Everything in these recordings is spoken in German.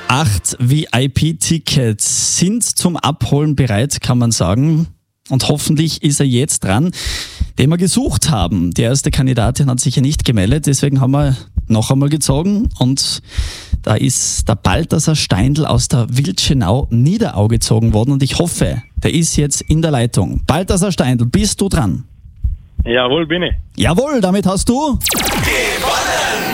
8 VIP-Tickets sind zum Abholen bereit, kann man sagen. Und hoffentlich ist er jetzt dran, den wir gesucht haben. Die erste Kandidatin hat sich ja nicht gemeldet, deswegen haben wir noch einmal gezogen. Und da ist der Balthasar Steindl aus der Wildschenau Niederau gezogen worden. Und ich hoffe, der ist jetzt in der Leitung. Balthasar Steindl, bist du dran? Jawohl, bin ich. Jawohl, damit hast du Gewonnen!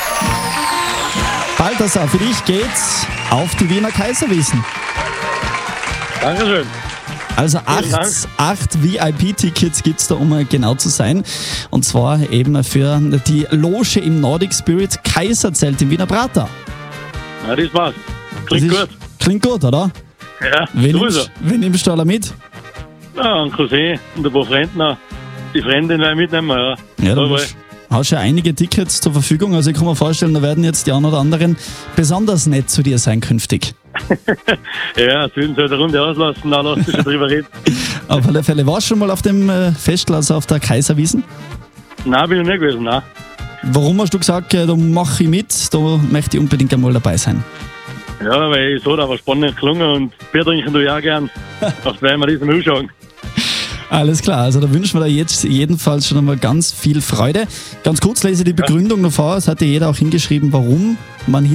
Balthasar, für dich geht's auf die Wiener Kaiserwiesen. Dankeschön. Also 8 VIP-Tickets gibt's da, um genau zu sein. Und zwar eben für die Loge im Nordic Spirit Kaiserzelt im Wiener Prater. Ja, das passt. Klingt gut. Klingt gut, oder? Ja, Wen sowieso. nimmst du alle mit? Ja, ein Cousin und ein paar Freunde noch. Die Freundin werden mitnehmen, ja. Ja, du Jawohl. hast ja einige Tickets zur Verfügung. Also ich kann mir vorstellen, da werden jetzt die einen oder anderen besonders nett zu dir sein künftig. Ja, das würden sie halt eine Runde auslassen, dann lass dich schon drüber reden. Auf alle Fälle, warst du schon mal auf dem Festl, also auf der Kaiserwiesen? Nein, bin ich nicht gewesen, nein. Warum hast du gesagt, da mache ich mit, da möchte ich unbedingt einmal dabei sein? Ja, weil ich so, da war spannend gelungen und Bier trinken tue ich auch gern. Auf werden wir das mal anschauen. Alles klar, also da wünschen wir dir jetzt jedenfalls schon einmal ganz viel Freude. Ganz kurz lese ich die Begründung noch vor, es hat ja jeder auch hingeschrieben, warum man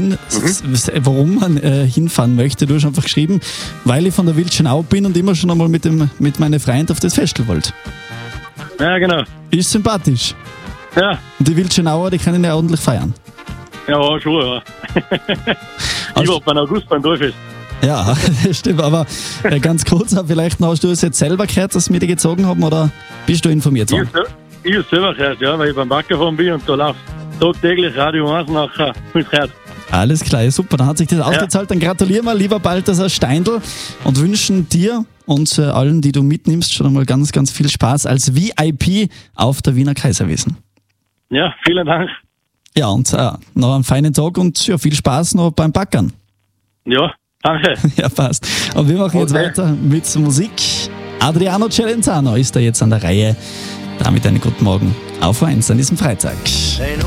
hinfahren möchte. Du hast einfach geschrieben, weil ich von der Wildschenau bin und immer schon einmal mit meinen Freunden auf das Festival wollte. Ja, genau. Ist sympathisch. Ja, Und die Wildschenauer, die können ja ordentlich feiern. ja, schon, ja. Ich war beim August beim Dorffest. Ja, das stimmt, aber ganz kurz, vielleicht noch, hast du es jetzt selber gehört, dass wir die gezogen haben, oder bist du informiert worden? Ich habe selber gehört, ja, weil ich beim Backer gefahren bin und da läuft tagtäglich Radio 1 nachher mit gehört. Alles klar, ja, super, dann hat sich das ausgezahlt. Dann gratulieren wir, lieber Balthasar Steindl, und wünschen dir und allen, die du mitnimmst, schon einmal ganz, ganz viel Spaß als VIP auf der Wiener Kaiserwiesen. Ja, vielen Dank. Ja, und noch einen feinen Tag und ja, viel Spaß noch beim Backern. Ja, danke. Ja, passt. Und wir machen jetzt weiter mit Musik. Adriano Celentano ist da jetzt an der Reihe. Damit einen guten Morgen auf 1 an diesem Freitag.